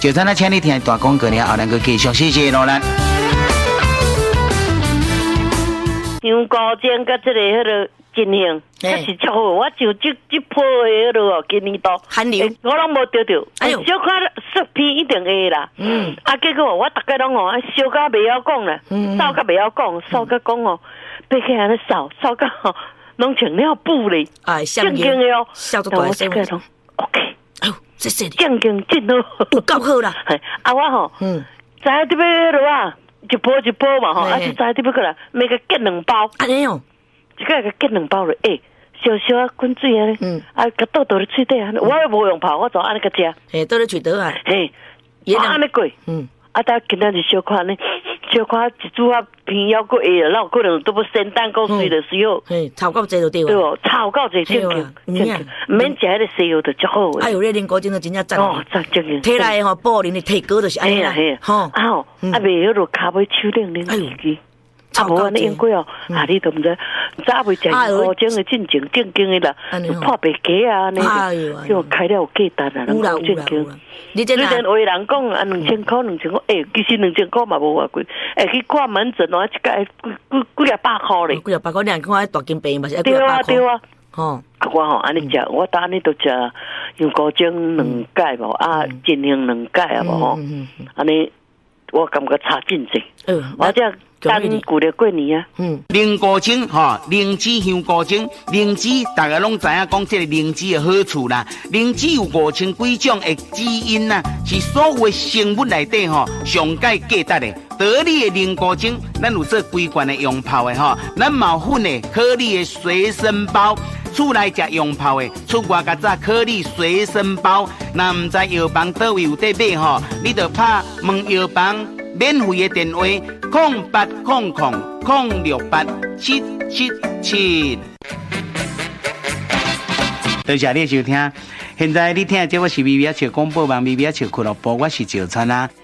就咱请你听大广告了，后咱个继续，谢谢罗兰。 香膏煎甲这个迄个真香，这是超好。我就这泡的迄个哦，今年都寒流， 我拢无钓到。 哎呦， 小可色片一定会啦。结果我大概拢哦，烧甲袂晓讲啦，扫甲袂晓讲，扫甲讲哦，别去安尼扫到吼，拢穿了布咧。 哎， 正经的哦， 笑到大声。 拢 OK。 哎呦，这是正经真好， 够好啦。 我吼，知影这边迄落啊，一波一波嘛吼，就知影这边过来，每个结2包。 安尼哦。 一个结2包了，小小啊滚水啊，甲倒咧嘴底啊，我也无用泡，我就安尼甲食。 倒咧嘴底啊， 我安尼过，但今仔日小可呢，小可一煮啊片腰过下，那有可能都不生蛋够水的时候， 炒到这就对了。 对哦，炒到这正经，唔免食迄个西药就足好的。哎呦，你啉果真就真正赞哦，赞正经。 体内吼保龄的体格就是安尼啦， 吼，袂迄落骹尾手冷冷自己。无安尼用过哦，你都毋知，早未食古种的正经的啦，破白鸡啊，安尼就开了有价值啊， 有啦有啦有啦。 你虽然有的人讲啊，2000块，2000块，其实2000块嘛无偌贵，去看门诊哦，一个几啊百块咧， 几啊百块，你看大金币嘛是对啊对啊， 吼， 我吼安尼食，我当安尼都食用古种2盖无，进行2盖啊无吼，安尼我感觉差真济，我这。单顾了过年啊， 灵菇精灵芝香菇精，灵芝大家拢知影讲这个灵芝的好处啦。灵芝有5000几种的基因呐，是所有的生物内底上界价值的。得力的灵菇精，咱有做规罐的用泡的咱毛粉的颗粒的随身包。厝内食用泡的，出外甲早颗粒随身包。那唔知药房倒位有得买你就拍问药房免费的电话0800068777。多谢你收听。现在你听的节目是微微笑广播网微微笑俱乐部，我是赵灿啊。